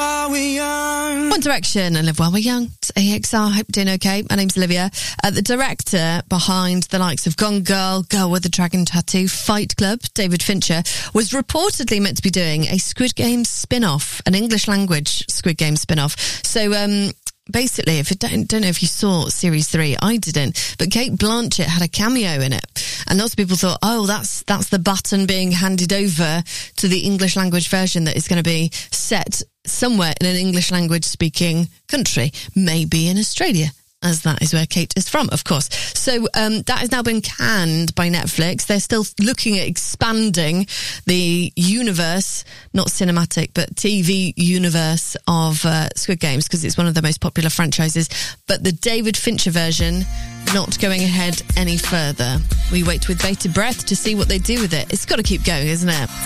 while we're young. One Direction and Live While We're Young. It's AXR. Hope you're doing okay. My name's Olivia. The director behind the likes of Gone Girl, Girl with the Dragon Tattoo, Fight Club, David Fincher, was reportedly meant to be doing a Squid Game spin-off, an English language Squid Game spin-off. So, basically, if you don't know if you saw Series 3, I didn't, but Kate Blanchett had a cameo in it. And lots of people thought, oh, that's the baton being handed over to the English language version that is going to be set somewhere in an English language speaking country, maybe in Australia, as that is where Kate is from, of course. So that has now been canned by Netflix. They're still looking at expanding the universe, not cinematic, but TV universe of Squid Games, because it's one of the most popular franchises. But the David Fincher version, not going ahead any further. We wait with bated breath to see what they do with it. It's got to keep going, isn't it?